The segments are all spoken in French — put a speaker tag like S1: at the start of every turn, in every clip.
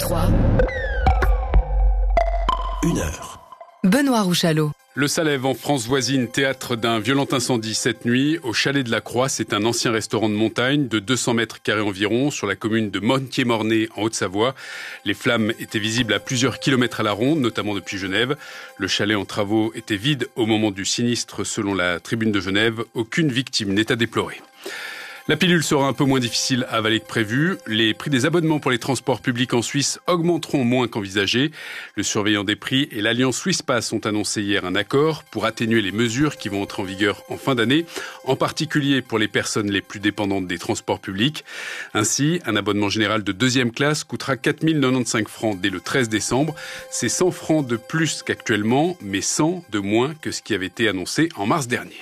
S1: Troyes.
S2: 1 heure.
S1: Benoît Rouchalot.
S3: Le Salève en France voisine, théâtre d'un violent incendie cette nuit au Chalet de la Croix. C'est un ancien restaurant de montagne de 200 mètres carrés environ sur la commune de Montier-Mornay en Haute-Savoie. Les flammes étaient visibles à plusieurs kilomètres à la ronde, notamment depuis Genève. Le chalet en travaux était vide au moment du sinistre selon la Tribune de Genève. Aucune victime n'est à déplorer. La pilule sera un peu moins difficile à avaler que prévu. Les prix des abonnements pour les transports publics en Suisse augmenteront moins qu'envisagé. Le surveillant des prix et l'Alliance Suisse Pass ont annoncé hier un accord pour atténuer les mesures qui vont entrer en vigueur en fin d'année, en particulier pour les personnes les plus dépendantes des transports publics. Ainsi, un abonnement général de deuxième classe coûtera 4 095 francs dès le 13 décembre. C'est 100 francs de plus qu'actuellement, mais 100 de moins que ce qui avait été annoncé en mars dernier.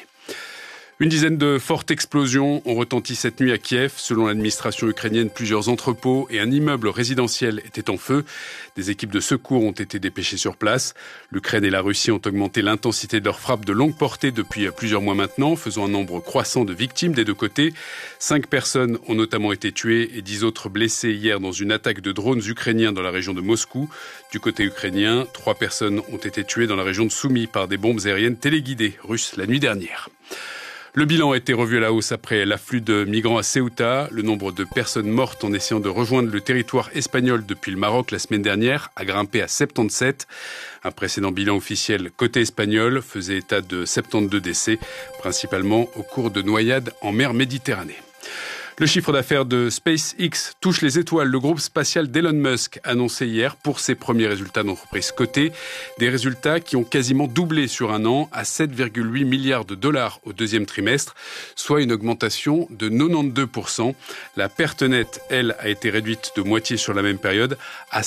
S3: Une dizaine de fortes explosions ont retenti cette nuit à Kiev. Selon l'administration ukrainienne, plusieurs entrepôts et un immeuble résidentiel étaient en feu. Des équipes de secours ont été dépêchées sur place. L'Ukraine et la Russie ont augmenté l'intensité de leurs frappes de longue portée depuis plusieurs mois maintenant, faisant un nombre croissant de victimes des deux côtés. 5 personnes ont notamment été tuées et 10 autres blessées hier dans une attaque de drones ukrainiens dans la région de Moscou. Du côté ukrainien, 3 personnes ont été tuées dans la région de Soumy par des bombes aériennes téléguidées russes la nuit dernière. Le bilan a été revu à la hausse après l'afflux de migrants à Ceuta. Le nombre de personnes mortes en essayant de rejoindre le territoire espagnol depuis le Maroc la semaine dernière a grimpé à 77. Un précédent bilan officiel côté espagnol faisait état de 72 décès, principalement au cours de noyades en mer Méditerranée. Le chiffre d'affaires de SpaceX touche les étoiles. Le groupe spatial d'Elon Musk annoncé hier pour ses premiers résultats d'entreprise cotée. Des résultats qui ont quasiment doublé sur un an à 7,8 milliards de dollars au deuxième trimestre, soit une augmentation de 92%. La perte nette, elle, a été réduite de moitié sur la même période à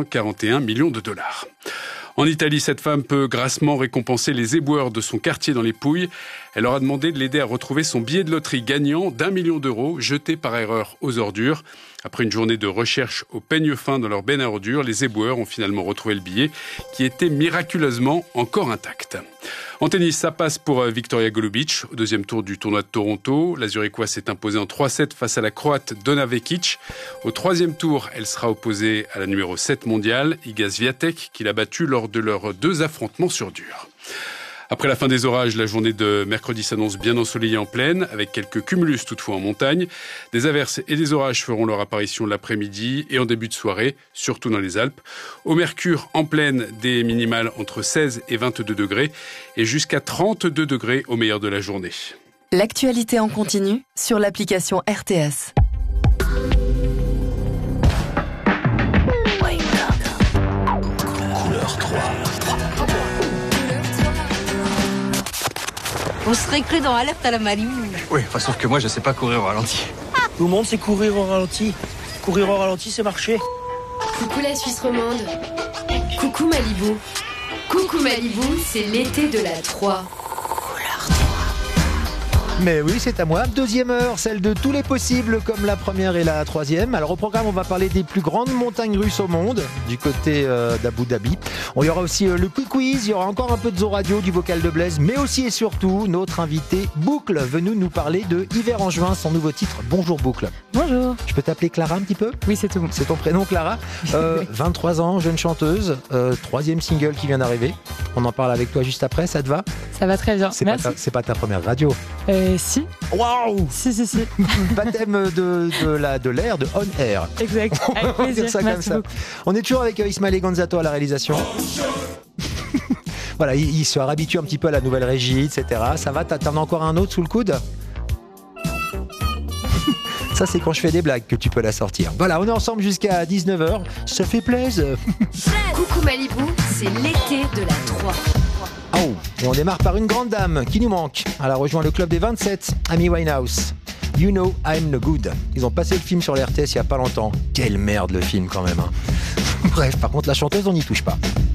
S3: 541 millions de dollars. En Italie, cette femme peut grassement récompenser les éboueurs de son quartier dans les Pouilles. Elle leur a demandé de l'aider à retrouver son billet de loterie gagnant d'1 million d'euros jeté par erreur aux ordures. Après une journée de recherche au peigne fin dans leur benne à ordures, les éboueurs ont finalement retrouvé le billet qui était miraculeusement encore intact. En tennis, ça passe pour Victoria Golubic. Au deuxième tour du tournoi de Toronto, la Zurichoise s'est imposée en 3-7 face à la Croate Donna Vekic. Au troisième tour, elle sera opposée à la numéro 7 mondiale, Iga Swiatek, qui l'a battue lors de leurs 2 affrontements sur dur. Après la fin des orages, la journée de mercredi s'annonce bien ensoleillée en plaine, avec quelques cumulus toutefois en montagne. Des averses et des orages feront leur apparition l'après-midi et en début de soirée, surtout dans les Alpes. Au mercure, en plaine, des minimales entre 16 et 22 degrés et jusqu'à 32 degrés au meilleur de la journée.
S1: L'actualité en continu sur l'application RTS.
S2: Couleur 3.
S4: On serait cru dans Alerte à la Malibu.
S5: Oui, enfin, sauf que moi, je sais pas courir au ralenti.
S6: Tout le monde sait courir au ralenti. Courir au ralenti, c'est marcher.
S7: Coucou la Suisse romande. Coucou Malibu. Coucou Malibu, c'est l'été de la Troie.
S8: Mais oui, c'est à moi. Deuxième heure, celle de tous les possibles, comme la première et la troisième. Alors au programme, on va parler des plus grandes montagnes russes au monde, du côté d'Abu Dhabi. Il y aura aussi le quiz, il y aura encore un peu de Zo Radio, du vocal de Blaise, mais aussi et surtout notre invité Boucle, venu nous parler de Hiver en juin, son nouveau titre. Bonjour Boucle.
S9: Bonjour.
S8: Je peux t'appeler Clara un petit peu ?
S9: Oui, c'est tout.
S8: C'est ton prénom, Clara. 23 ans, jeune chanteuse, troisième single qui vient d'arriver. On en parle avec toi juste après, ça te va ?
S9: Ça va très bien. Merci.
S8: C'est pas ta première radio.
S9: Si.
S8: Waouh.
S9: Si.
S8: Baptême de l'air, de on air.
S9: Exact. Avec
S8: On va dire
S9: plaisir.
S8: ça comme ça.
S9: Beaucoup.
S8: On est toujours avec Ismaël et Gonzato à la réalisation. Voilà, il se réhabitue un petit peu à la nouvelle régie, etc. Ça va, t'en as encore un autre sous le coude ? Ça, c'est quand je fais des blagues que tu peux la sortir. Voilà, on est ensemble jusqu'à 19h. Ça fait plaisir.
S7: Coucou Malibu, c'est l'été de la Troie.
S8: Oh, et on démarre par une grande dame qui nous manque. Elle a rejoint le club des 27, Amy Winehouse. You Know I'm No Good. Ils ont passé le film sur l'RTS il y a pas longtemps. Quelle merde le film quand même. Hein. Bref, par contre la chanteuse on n'y touche pas.